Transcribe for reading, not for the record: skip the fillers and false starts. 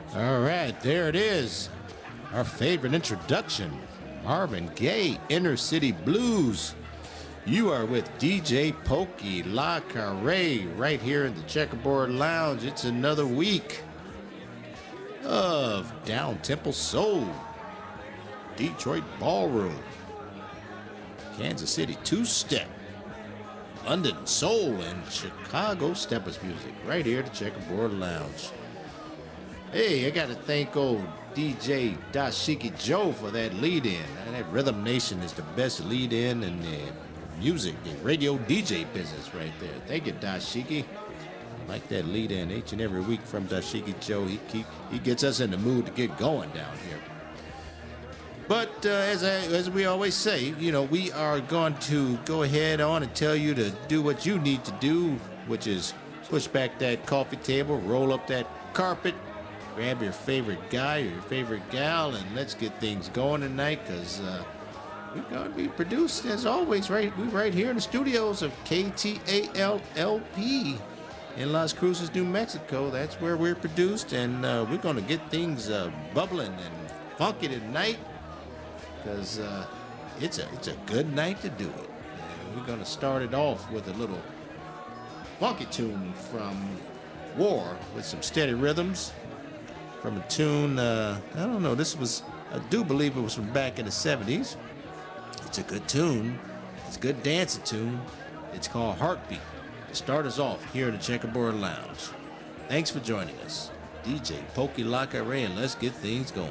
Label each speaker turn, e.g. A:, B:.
A: All right, there it is. Our favorite introduction, Marvin Gaye, Inner City Blues. You are with DJ Pokey La Carre right here in the Checkerboard Lounge. It's another week of Down Temple Soul, Detroit Ballroom, Kansas City Two-Step, London Soul, and Chicago Steppers music right here at the Checkerboard Lounge. Hey, I got to thank old DJ Dashiki Joe for that lead-in. That Rhythm Nation is the best lead-in in the music, the radio DJ business right there. Thank you, Dashiki. I like that lead-in each and every week from Dashiki Joe. He gets us in the mood to get going down here. But as we always say, you know, we are going to go ahead on and tell you to do what you need to do, which is push back that coffee table, roll up that carpet, grab your favorite guy or your favorite gal, and let's get things going tonight, because we're going to be produced, as always, right here in the studios of KTAL-LP in Las Cruces, New Mexico. That's where we're produced, and we're going to get things bubbling and funky tonight, because it's a good night to do it. And we're going to start it off with a little funky tune from War with some steady rhythms. From a tune, I don't know, I do believe it was from back in the 70s. It's a good tune. It's a good dancing tune. It's called Heartbeat. To start us off here in the Checkerboard Lounge. Thanks for joining us. DJ Pokey La Carre, and let's get things going.